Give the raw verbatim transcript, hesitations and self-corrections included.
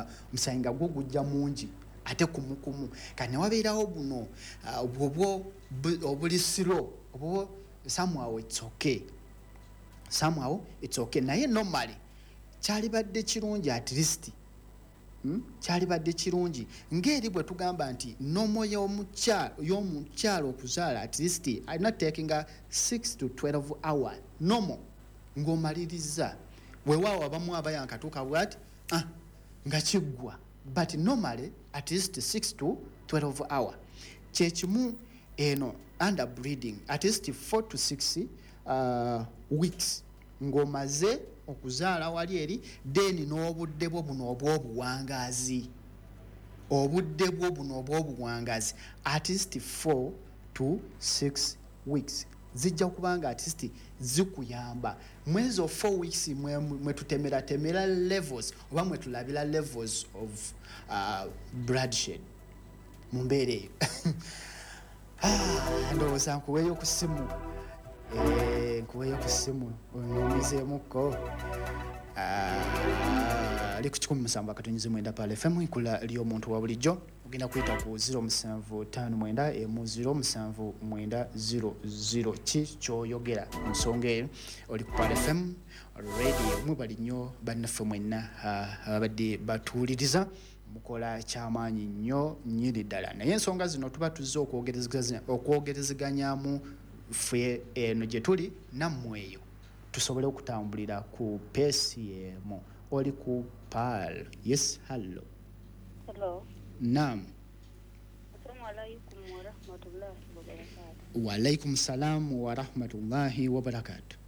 tugamba omusaayi gwo gujja mungi ate kumukumu kane wabeerawo buno obwo obulisiro obwo somehow it's okay somehow it's okay naye normally kyali badde kirungi at least hmm? kyali badde kirungi ngeri bwe tugamba nti nomo y'omukyalo y'omukyalo okuzaala at least are not taking a six to twelve hours nomo ng'omaliriza weewaawo abamu abayankatuuka bwati ah, nga kiggwa but normally at least six to twelve hours kyekimu eno under breeding at least four to six uh, weeks ng'omaze okuzaala wali eri then n'obudde bwo buno obw'obuwangaazi obudde bwo buno obw'obuwangaazi at least four to six weeks zijja kubanga at least zikuyamba mwezi of four weeks mwe, mwe tutemera temera levels oba mwe tulabira levels of uh, bloodshed mumbeere eyo ah, ndowooza nkuweeyo ku ssimu eh, nkuweeyo ku ssimu omizeemukko ali ku kikumi musanvu akatonyizi mwenda pale F M ikula ly'omuntu wa bulijjo ogenda kuyita ku zero musanvu ttaano mwenda emu zero musanvu mwenda zero zero ki kyoyogera ku nsonga eyo oli ku Pale F M radio mwebali nnyo bannaffe mwenna ababadde batuwuliriza mukola kyamaanyi nnyo nnyini ddala naye ensonga zino tuba tuzze okwogerezeganyaamu ffe eno gye tuli nammweyo tusobole okutambulira ku peesi emu oli ku Pal. Yes, hello. Hello. Naam. Assalamu alaikum wa rahmatullahi wa barakatuh. Wa alaikum salam wa rahmatullahi wa barakatuh.